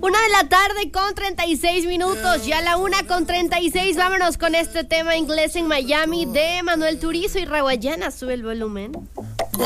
1:36 p.m. Ya 1:36 p.m. Vámonos con este tema inglés en Miami de Manuel Turizo y Rawayana. Sube el volumen.